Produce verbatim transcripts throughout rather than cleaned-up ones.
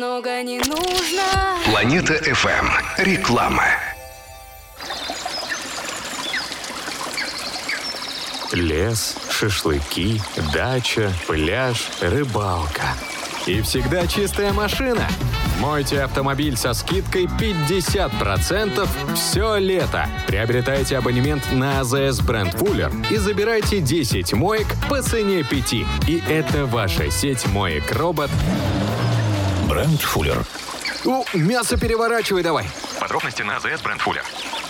много не нужно. Планета эф эм. Реклама. Лес, шашлыки, дача, пляж, рыбалка. И всегда чистая машина. Мойте автомобиль со скидкой пятьдесят процентов все лето. Приобретайте абонемент на а зэ эс Brand Fuller и забирайте десять моек по цене пяти. И это ваша сеть моек-робот Brand Fuller. Ну, мясо переворачивай давай. Подробности на а зэ эс Brand Fuller.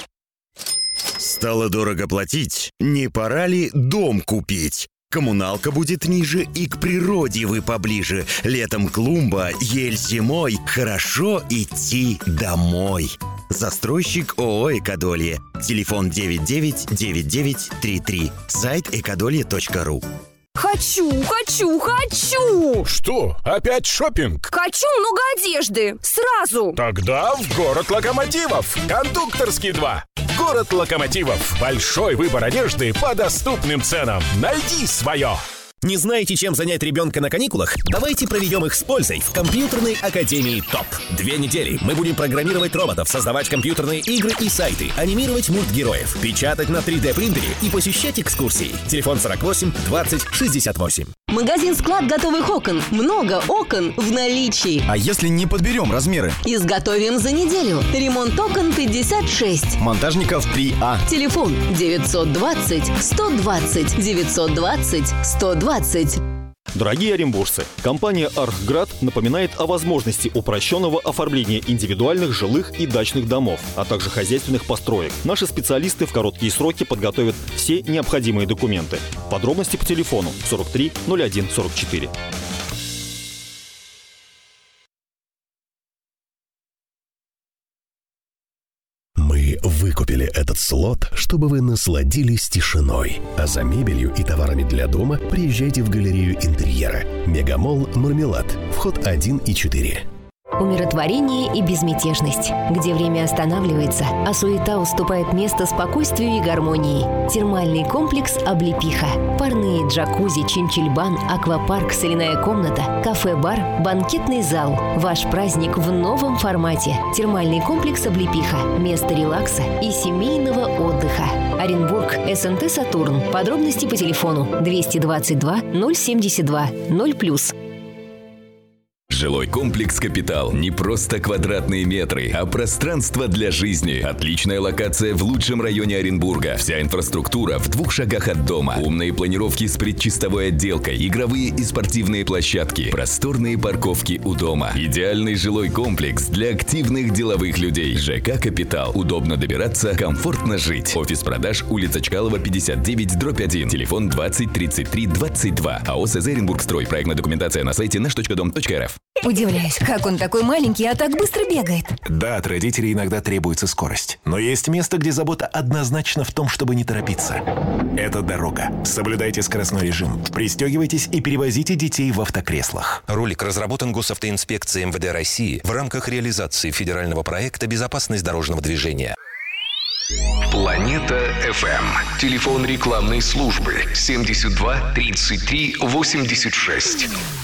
Стало дорого платить? Не пора ли дом купить? Коммуналка будет ниже, и к природе вы поближе. Летом клумба, ель зимой. Хорошо идти домой. Застройщик ООО «Экодолье». Телефон девять девять девять девять три три. Сайт экодолье точка ру. Хочу, хочу, хочу! Что? Опять шопинг? Хочу много одежды. Сразу. Тогда в город локомотивов. Кондукторский два. Город локомотивов. Большой выбор одежды по доступным ценам. Найди свое. Не знаете, чем занять ребенка на каникулах? Давайте проведем их с пользой в компьютерной академии ТОП. Две недели мы будем программировать роботов, создавать компьютерные игры и сайты, анимировать мультгероев, печатать на три дэ принтере и посещать экскурсии. Телефон сорок восемь двадцать шестьдесят восемь. Магазин-склад готовых окон. Много окон в наличии. А если не подберем размеры? Изготовим за неделю. Ремонт окон пятьдесят шесть. Монтажников три А. Телефон девятьсот двадцать сто двадцать девятьсот двадцать сто двадцать. Дорогие оренбуржцы, компания «Архград» напоминает о возможности упрощенного оформления индивидуальных жилых и дачных домов, а также хозяйственных построек. Наши специалисты в короткие сроки подготовят все необходимые документы. Подробности по телефону сорок три ноль один сорок четыре. Мы выкупили этот слот, чтобы вы насладились тишиной. А за мебелью и товарами для дома приезжайте в галерею интерьера. Мегамолл «Мармелад». Вход один и четыре. Умиротворение и безмятежность, где время останавливается, а суета уступает место спокойствию и гармонии. Термальный комплекс «Облепиха». Парные джакузи, чинчильбан, аквапарк, соляная комната, кафе-бар, банкетный зал. Ваш праздник в новом формате. Термальный комплекс «Облепиха». Место релакса и семейного отдыха. Оренбург, эс эн тэ «Сатурн». Подробности по телефону двести двадцать два ноль семьдесят два ноль плюс. Жилой комплекс «Капитал» — не просто квадратные метры, а пространство для жизни. Отличная локация в лучшем районе Оренбурга. Вся инфраструктура в двух шагах от дома. Умные планировки с предчистовой отделкой, игровые и спортивные площадки, просторные парковки у дома. Идеальный жилой комплекс для активных деловых людей. ЖК «Капитал». Удобно добираться, комфортно жить. Офис продаж, улица Чкалова, пятьдесят девять, дробь один. Телефон двадцать тридцать три двадцать два. АО СЗ «Оренбургстрой». Проектная документация на сайте наш точка дом точка эр эф. Удивляюсь, как он такой маленький, а так быстро бегает. Да, от родителей иногда требуется скорость. Но есть место, где забота однозначно в том, чтобы не торопиться. Это дорога. Соблюдайте скоростной режим, пристегивайтесь и перевозите детей в автокреслах. Ролик разработан Госавтоинспекцией эм вэ дэ России в рамках реализации федерального проекта «Безопасность дорожного движения». Планета эф эм. Телефон рекламной службы семьдесят два тридцать три восемьдесят шесть.